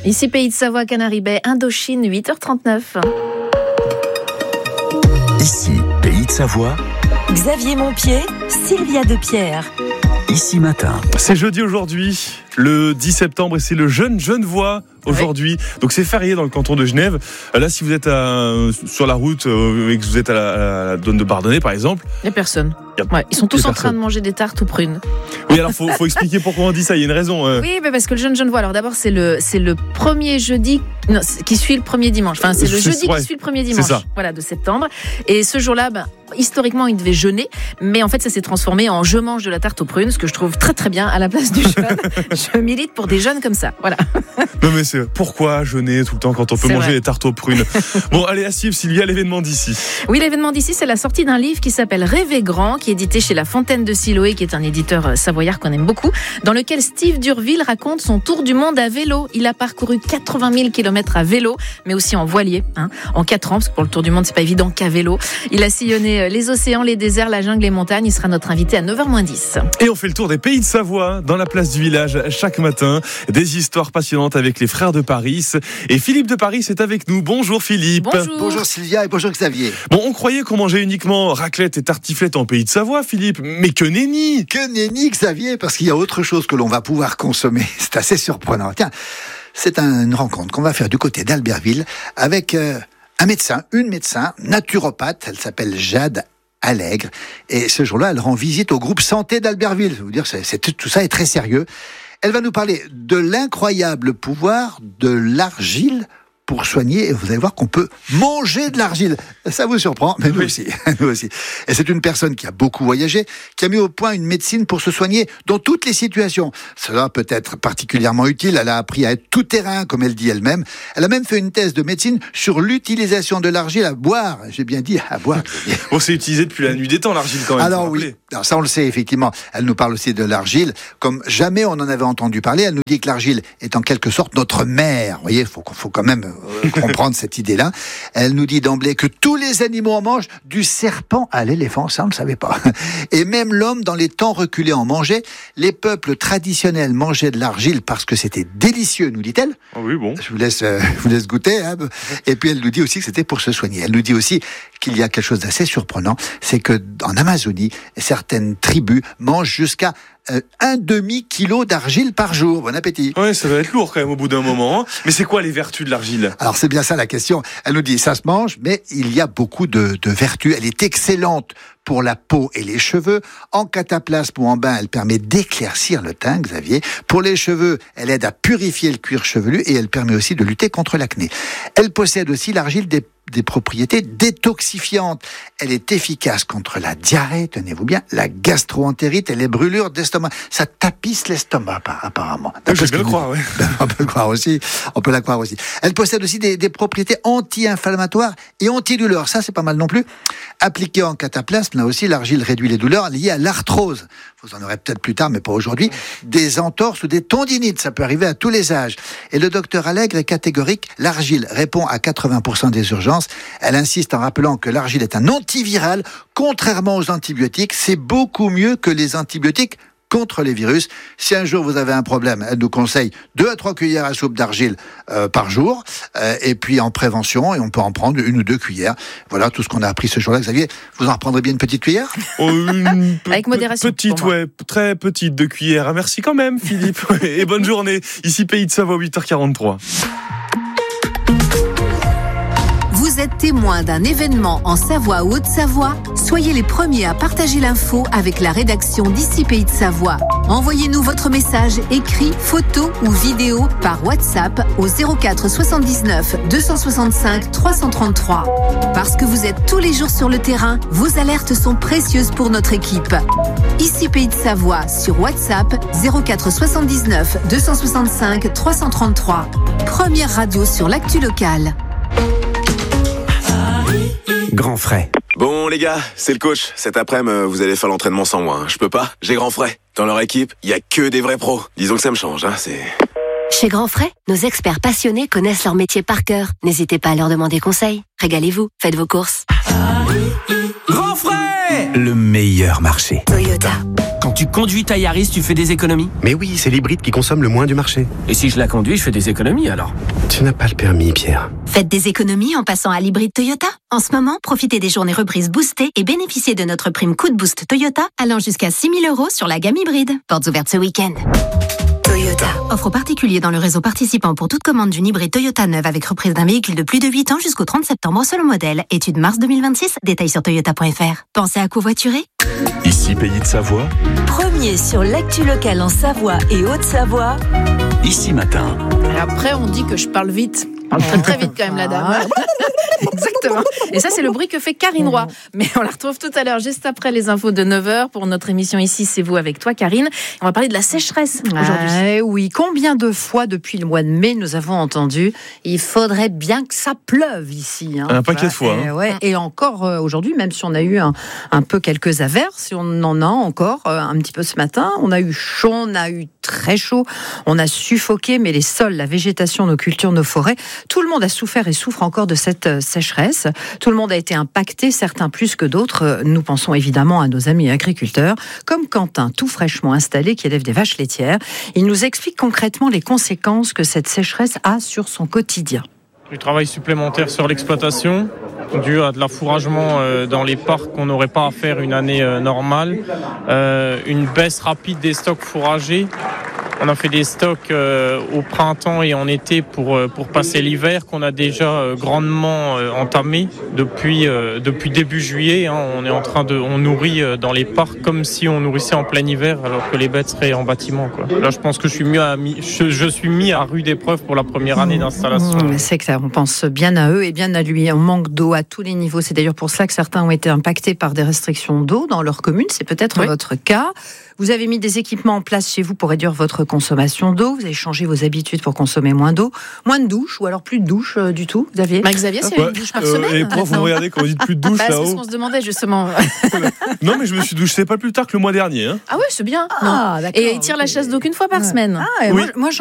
Ici Pays de Savoie, Canaries Bay, Indochine, 8h39. Ici Pays de Savoie, Xavier Montpied, Sylvia Depierre. Ici Matin. C'est jeudi aujourd'hui, le 10 septembre, et c'est le Genevois aujourd'hui. Oui. Donc c'est férié dans le canton de Genève. Là, si vous êtes sur la route et que vous êtes à la donne de Bardonnay, par exemple, il n'y a personne. Ouais, ils sont tous en train de manger des tartes aux prunes. Oui, alors faut expliquer pourquoi on dit ça. Il y a une raison. Oui, mais parce que le Genevois. Alors d'abord, c'est le premier jeudi qui suit le premier dimanche. Enfin, c'est le jeudi qui suit le premier dimanche. Voilà, de septembre. Et ce jour-là, historiquement, il devait jeûner, mais en fait, ça s'est transformé en je mange de la tarte aux prunes, ce que je trouve très très bien à la place du jeûne. Je milite pour des jeûnes comme ça. Voilà. Non mais c'est pourquoi jeûner tout le temps quand on peut manger des tartes aux prunes. Bon, allez à suivre, Sylvia, l'événement d'ici. Oui, l'événement d'ici, c'est la sortie d'un livre qui s'appelle Rêver grand, qui est édité chez La Fontaine de Siloé, qui est un éditeur savoyard qu'on aime beaucoup, dans lequel Steve Durville raconte son tour du monde à vélo. Il a parcouru 80 000 km à vélo, mais aussi en voilier, en 4 ans, parce que pour le tour du monde, c'est pas évident qu'à vélo. Il a sillonné les océans, les déserts, la jungle, les montagnes. Il sera notre invité à 9h-10. Et on fait le tour des Pays de Savoie, dans la place du village, chaque matin. Des histoires passionnantes avec les frères de Paris. Et Philippe de Paris est avec nous. Bonjour Philippe. Bonjour Sylvia et bonjour Xavier. Bon, on croyait qu'on mangeait uniquement raclette et tartiflette en Pays de Savoie, Philippe. Mais que nenni. Que nenni, Xavier, parce qu'il y a autre chose que l'on va pouvoir consommer. C'est assez surprenant. Tiens, c'est une rencontre qu'on va faire du côté d'Albertville avec une médecin naturopathe. Elle s'appelle Jade Allègre. Et ce jour-là, elle rend visite au groupe Santé d'Albertville. Je veux dire, tout ça est très sérieux. Elle va nous parler de l'incroyable pouvoir de l'argile pour soigner, et vous allez voir qu'on peut manger de l'argile. Ça vous surprend, mais nous aussi. Et c'est une personne qui a beaucoup voyagé, qui a mis au point une médecine pour se soigner dans toutes les situations. Cela peut être particulièrement utile. Elle a appris à être tout terrain, comme elle dit elle-même. Elle a même fait une thèse de médecine sur l'utilisation de l'argile à boire. J'ai bien dit à boire. Bon, c'est utilisé depuis la nuit des temps, l'argile, quand même. Alors oui, alors, ça on le sait, effectivement. Elle nous parle aussi de l'argile, comme jamais on en avait entendu parler. Elle nous dit que l'argile est en quelque sorte notre mère. Vous voyez, il faut quand même comprendre cette idée-là. Elle nous dit d'emblée que tous les animaux en mangent, du serpent à l'éléphant, ça on ne le savait pas. Et même l'homme, dans les temps reculés, en mangeait. Les peuples traditionnels mangeaient de l'argile parce que c'était délicieux, nous dit-elle. Oh oui, bon. Je vous laisse goûter. Et puis elle nous dit aussi que c'était pour se soigner. Elle nous dit aussi qu'il y a quelque chose d'assez surprenant, c'est que en Amazonie, certaines tribus mangent jusqu'à 1/2 kilo d'argile par jour. Bon appétit. Ouais, ça va être lourd quand même au bout d'un moment. Mais c'est quoi les vertus de l'argile ? Alors c'est bien ça la question. Elle nous dit ça se mange, mais il y a beaucoup de vertus. Elle est excellente pour la peau et les cheveux. En cataplasme ou en bain, elle permet d'éclaircir le teint, Xavier. Pour les cheveux, elle aide à purifier le cuir chevelu et elle permet aussi de lutter contre l'acné. Elle possède aussi, l'argile, des propriétés détoxifiantes. Elle est efficace contre la diarrhée, tenez-vous bien, la gastro-entérite et les brûlures d'estomac. Ça tapisse l'estomac, apparemment. Je peux le croire, oui. On peut la croire aussi. Elle possède aussi des propriétés anti-inflammatoires et antidouleurs. Ça, c'est pas mal non plus. Appliquée en cataplasme, là aussi, l'argile réduit les douleurs liées à l'arthrose. Vous en aurez peut-être plus tard, mais pas aujourd'hui. Des entorses ou des tendinites, ça peut arriver à tous les âges. Et le docteur Allègre est catégorique. L'argile répond à 80% des urgences. Elle insiste en rappelant que l'argile est un antiviral. Contrairement aux antibiotiques, c'est beaucoup mieux que les antibiotiques contre les virus. Si un jour vous avez un problème, elle nous conseille 2 à 3 cuillères à soupe d'argile par jour, et puis en prévention, et on peut en prendre 1 ou 2 cuillères. Voilà tout ce qu'on a appris ce jour-là. Xavier, vous en reprendrez bien une petite cuillère ? Avec modération. Petite, très petite, 2 cuillères. Merci quand même, Philippe. Et bonne journée. Ici Pays de Savoie, 8h43. Vous êtes témoin d'un événement en Savoie ou Haute-Savoie ? Soyez les premiers à partager l'info avec la rédaction d'Ici Pays de Savoie. Envoyez-nous votre message écrit, photo ou vidéo par WhatsApp au 04 79 265 333. Parce que vous êtes tous les jours sur le terrain, vos alertes sont précieuses pour notre équipe. Ici Pays de Savoie sur WhatsApp 04 79 265 333. Première radio sur l'actu locale. Grand frais. Bon les gars, c'est le coach. Cet après-midi, vous allez faire l'entraînement sans moi. Je peux pas, j'ai Grand Frais. Dans leur équipe, il y a que des vrais pros. Disons que ça me change, c'est... Chez Grand Frais, nos experts passionnés connaissent leur métier par cœur. N'hésitez pas à leur demander conseil. Régalez-vous, faites vos courses. Grand frais, le meilleur marché. Toyota. Quand tu conduis ta Yaris, tu fais des économies? Mais oui, c'est l'hybride qui consomme le moins du marché. Et si je la conduis, je fais des économies alors? Tu n'as pas le permis, Pierre. Faites des économies en passant à l'hybride Toyota. En ce moment, profitez des journées reprises boostées et bénéficiez de notre prime coup de boost Toyota allant jusqu'à 6 000 € sur la gamme hybride. Portes ouvertes ce week-end. Toyota. Offre aux particuliers dans le réseau participant pour toute commande d'une hybride Toyota neuve avec reprise d'un véhicule de plus de 8 ans jusqu'au 30 septembre selon modèle. Étude mars 2026. Détails sur toyota.fr. Pensez à covoiturer? Ici, Pays de Savoie. Premier sur l'actu locale en Savoie et Haute-Savoie. Ici Matin. Et après, on dit que je parle vite. Elle parle très vite quand même, la dame. Exactement. Et ça, c'est le bruit que fait Karine Roy. Mais on la retrouve tout à l'heure, juste après les infos de 9h, pour notre émission Ici, c'est vous avec toi, Karine. On va parler de la sécheresse aujourd'hui. Oui, combien de fois depuis le mois de mai nous avons entendu il faudrait bien que ça pleuve ici. Un paquet de fois. Et encore aujourd'hui, même si on a eu un peu quelques averses, et on en a encore un petit peu ce matin, on a eu chaud, on a eu très chaud, on a suffoqué, mais les sols, la végétation, nos cultures, nos forêts, tout le monde a souffert et souffre encore de cette sécheresse. Tout le monde a été impacté, certains plus que d'autres. Nous pensons évidemment à nos amis agriculteurs, comme Quentin, tout fraîchement installé, qui élève des vaches laitières. Il nous explique concrètement les conséquences que cette sécheresse a sur son quotidien. Du travail supplémentaire sur l'exploitation, dû à de l'affouragement dans les parcs qu'on n'aurait pas à faire une année normale, une baisse rapide des stocks fourragés. On a fait des stocks au printemps et en été pour passer l'hiver qu'on a déjà grandement entamé depuis début juillet. On est en train on nourrit dans les parcs comme si on nourrissait en plein hiver alors que les bêtes seraient en bâtiment, quoi. Là, je pense que je suis mis à rude épreuve pour la première année d'installation. C'est que ça, on pense bien à eux et bien à lui. On manque d'eau à tous les niveaux. C'est d'ailleurs pour ça que certains ont été impactés par des restrictions d'eau dans leur commune. C'est peut-être votre cas. Vous avez mis des équipements en place chez vous pour réduire votre consommation d'eau. Vous avez changé vos habitudes pour consommer moins d'eau. Moins de douche ou alors plus de douche du tout, Xavier? Xavier, c'est une douche par semaine. Et prof, vous me regardez quand vous dites plus de douche là-haut. C'est ce qu'on se demandait justement. Non, mais je me suis douché pas plus tard que le mois dernier. Ah ouais, c'est bien. Ah, d'accord. Et il tire la chasse d'eau qu'une fois par semaine. Ah, et oui. moi